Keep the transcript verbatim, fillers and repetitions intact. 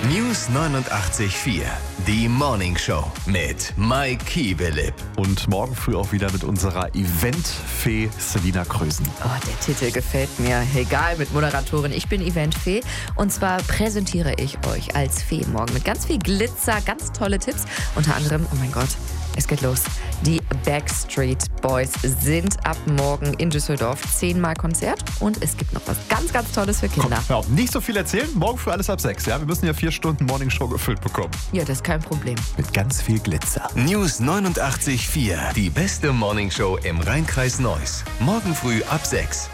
News neunundachtzig Komma vier. Die Morning Show mit Mike Kiewelipp. Und morgen früh auch wieder mit unserer Eventfee Selina Krösen. Oh, der Titel gefällt mir. Egal, mit Moderatorin. Ich bin Eventfee. Und zwar präsentiere ich euch als Fee morgen mit ganz viel Glitzer, ganz tolle Tipps. Unter anderem, oh mein Gott, es geht los. Die Backstreet Boys sind ab morgen in Düsseldorf. Zehnmal Konzert und es gibt noch was ganz, ganz Tolles für Kinder. Komm, hör auf, nicht so viel erzählen. Morgen früh alles ab sechs. Ja? Wir müssen ja vier Stunden Morning Show gefüllt bekommen. Ja, das ist kein Problem. Mit ganz viel Glitzer. News neunundachtzig Komma vier. Die beste Morning Show im Rheinkreis Neuss. Morgen früh ab sechs.